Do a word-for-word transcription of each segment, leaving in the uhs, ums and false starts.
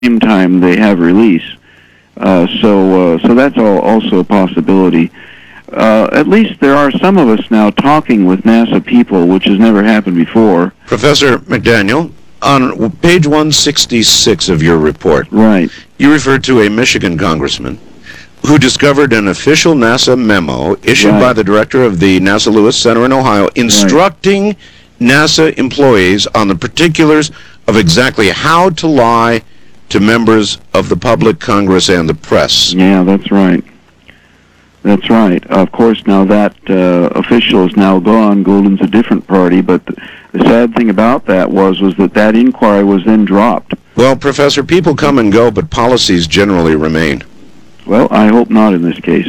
same time they have release. Uh, so, uh, so that's all, also a possibility. Uh, at least there are some of us now talking with NASA people, which has never happened before. Professor McDaniel, on page one sixty-six of your report, right, you referred to a Michigan congressman who discovered an official NASA memo issued right. by the director of the NASA Lewis Center in Ohio instructing right. NASA employees on the particulars of exactly how to lie to members of the public, Congress, and the press. Yeah, that's right. That's right. Of course, now that uh, official is now gone. Goulden's a different party, but the, the sad thing about that was was that that inquiry was then dropped. Well, Professor, people come and go, but policies generally remain. Well, I hope not in this case.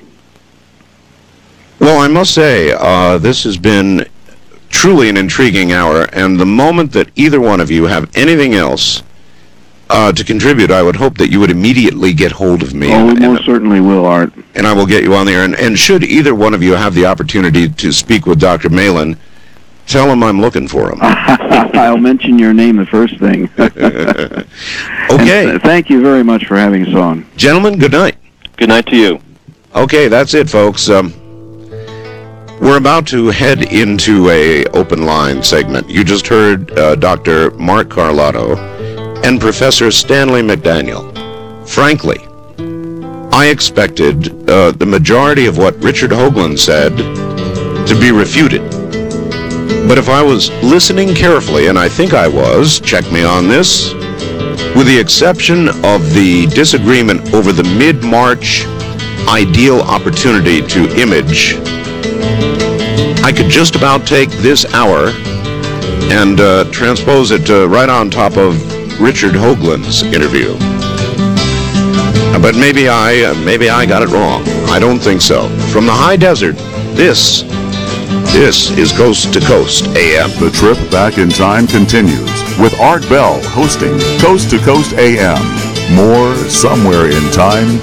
Well, I must say, uh, this has been truly an intriguing hour, and the moment that either one of you have anything else uh, to contribute, I would hope that you would immediately get hold of me. Oh, we and, most and, certainly will, Art. And I will get you on the air. And, and should either one of you have the opportunity to speak with Doctor Malin, tell him I'm looking for him. I'll mention your name the first thing. Okay. And, uh, thank you very much for having us on. Gentlemen, good night. Good night to you. Okay, that's it, folks. Um, we're about to head into a open line segment. You just heard uh, Doctor Mark Carlotto and Professor Stanley McDaniel. Frankly, I expected uh, the majority of what Richard Hoagland said to be refuted. But if I was listening carefully, and I think I was, check me on this, with the exception of the disagreement over the mid-March ideal opportunity to image, I could just about take this hour and uh, transpose it uh, right on top of Richard Hoagland's interview. But maybe I, uh, maybe I got it wrong. I don't think so. From the high desert, this, this is Coast to Coast A M. The trip back in time continues with Art Bell hosting Coast to Coast A M. More somewhere in time